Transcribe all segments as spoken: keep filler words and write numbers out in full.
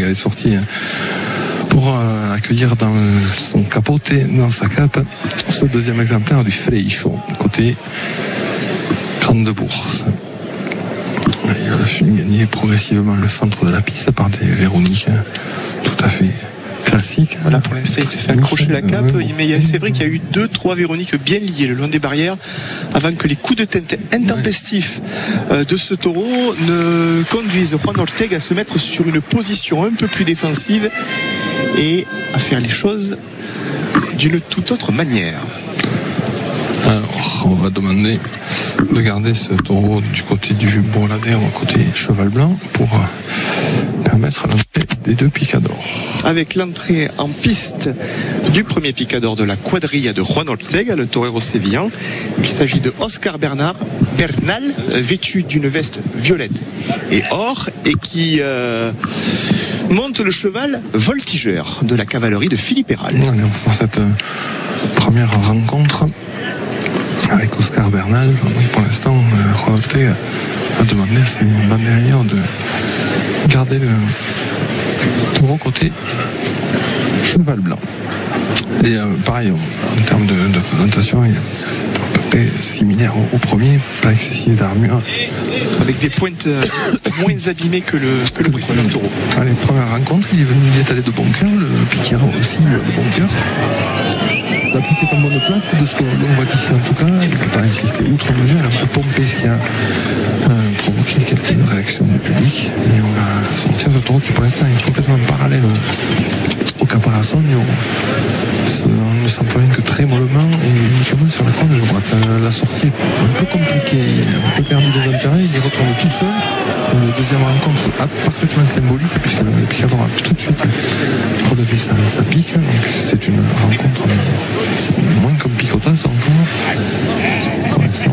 est sorti pour euh, accueillir dans son capote, dans sa cape, ce deuxième exemplaire du Freixo, côté Grande Bourse. Il va gagner progressivement le centre de la piste par des Véroniques tout à fait classiques. Voilà, pour l'instant, il s'est fait accrocher la cape. Mais c'est vrai qu'il y a eu deux, trois Véroniques bien liées le long des barrières avant que les coups de tête intempestifs de ce taureau ne conduisent Juan Ortega à se mettre sur une position un peu plus défensive et à faire les choses d'une toute autre manière. Alors, on va demander de garder ce taureau du côté du Bourladère au côté cheval blanc pour permettre l'entrée des deux picadors. Avec l'entrée en piste du premier picador de la quadrilla de Juan Ortega, le torero sévillan. Il s'agit de Oscar Bernal, Bernal vêtu d'une veste violette et or et qui euh, monte le cheval voltigeur de la cavalerie de Philippe Herral. Pour cette première rencontre avec Oscar Bernal, pour l'instant, Juan Ortega a demandé à ses bandérières de garder le taureau côté cheval blanc. Et euh, pareil, en termes de, de présentation, il est à peu près similaire au, au premier, pas excessif d'armure. Avec des pointes euh, moins abîmées que le, que le précédent taureau. Allez, première rencontre, il est venu, il est allé de bon cœur, le piquera aussi de bon cœur. La pique est en bonne place, de ce qu'on voit ici en tout cas. Il n'a pas insisté outre mesure, il a un peu pompé, ce qui a euh, provoqué quelques réactions du public. Et on va sortir ce taureau qui pour l'instant est complètement parallèle au, au caparaçon. On ne s'emploie que très mollement et uniquement sur la croix de droite. La sortie est un peu compliquée, un peu perdu des intérêts, il y retourne tout seul. La deuxième rencontre parfaitement symbolique puisque le picador a tout de suite relevé sa, sa pique. Donc c'est une rencontre c'est moins comme picotage encore. Comme ça.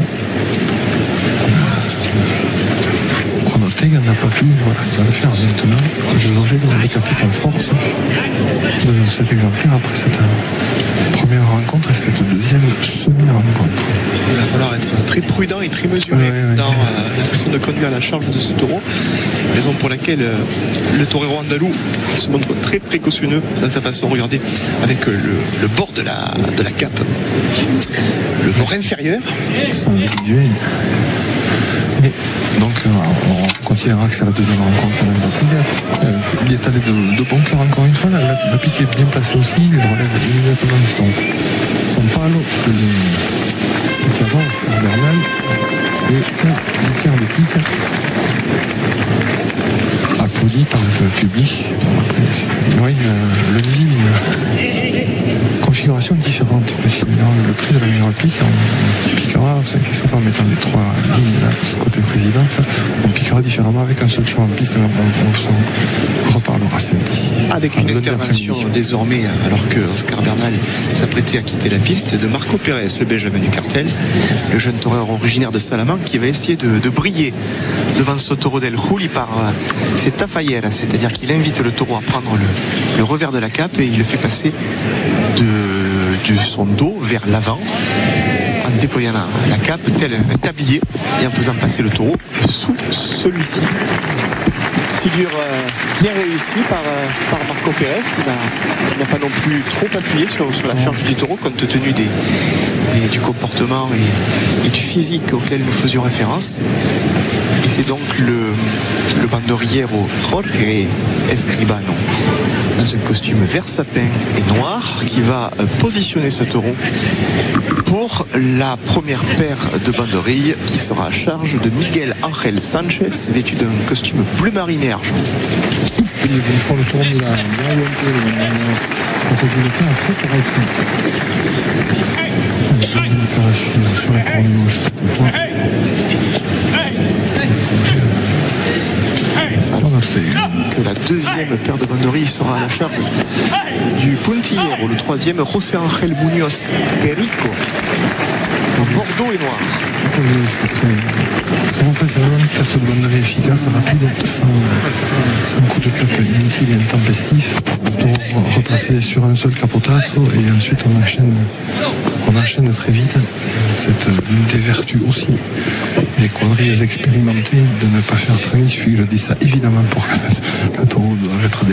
Juan Ortega n'a pas pu, voilà, il va le faire maintenant. Je jugeais le capitaine force de cet exemplaire après cette première rencontre et cette deuxième semi-rencontre. Il va falloir être très prudent et très mesuré ouais, ouais, dans ouais. Euh, la façon de conduire la charge de ce taureau. Raison pour laquelle euh, le torero andalou se montre très précautionneux dans sa façon de regarder avec euh, le, le bord de la, de la cape. Le bord inférieur. Sans individuel. Et donc euh, on considérera que c'est la deuxième rencontre même pas euh, il est allé de, de bon cœur encore une fois, la, la, la pique est bien placée aussi, il relève immédiatement son, son palo le, le ferrant, c'est Bernal et fait une tiers de pique applaudi par le public. Il y aura une, le midi une configuration différente. Le prix de la meilleure pique, on piquera, c'est en mettant les trois lignes là, ce côté présidence, on piquera différemment avec un seul champ en piste, on, on, on reparlera samedi. Avec une intervention désormais, alors que Oscar Bernal s'apprêtait à quitter la piste, de Marco Pérez, le Benjamin du cartel, le jeune toreur originaire de Salamanque qui va essayer de, de briller devant ce taureau del Juli par euh, ses tafayeres, c'est-à-dire qu'il invite le taureau à prendre le, le revers de la cape et il le fait passer de, de son dos vers l'avant en déployant la, la cape tel un tablier et en faisant passer le taureau sous celui-ci. Figure euh, bien réussie par, euh, par Marco Pérez qui n'a pas non plus trop appuyé sur, sur la charge du taureau compte tenu des, des, du comportement et, et du physique auquel nous faisions référence. Et c'est donc le, le banderiero Jorge Escribano dans un costume vert sapin et noir qui va positionner ce taureau pour la première paire de banderilles qui sera à charge de Miguel Ángel Sánchez vêtu d'un costume bleu marine et argent. Ils font le tour de la orientée pour que je le fasse très correctement. Une opération sur la corne gauche cette fois. Que la deuxième paire de banderilles sera à la charge du Puntillero, le troisième José Ángel Muñoz Perico en bordeaux et noir. C'est très, en fait, c'est vraiment une carte de banderie efficace, rapide, sans, sans coup de cape inutile et intempestif. On replacer sur un seul capotasso et ensuite on enchaîne, on enchaîne très vite. C'est une des vertus aussi des quadrilles expérimentées de ne pas faire traîner. Il suffit que je dise ça évidemment pour que le taureau doit être des